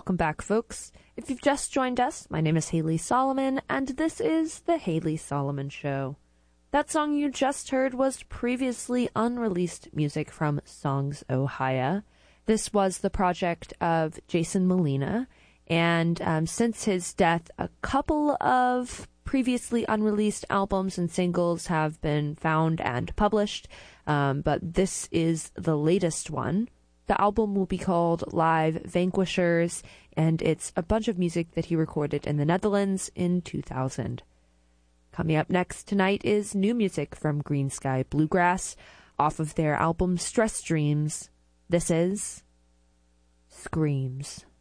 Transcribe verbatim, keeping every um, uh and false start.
Welcome back, folks. If you've just joined us, my name is Haley Solomon, and this is The Haley Solomon Show. That song you just heard was previously unreleased music from Songs Ohio. This was the project of Jason Molina, and um, since his death, a couple of previously unreleased albums and singles have been found and published, um, but this is the latest one. The album will be called Live Vanquishers, and it's a bunch of music that he recorded in the Netherlands in two thousand. Coming up next tonight is new music from Green Sky Bluegrass off of their album Stress Dreams. This is Screams.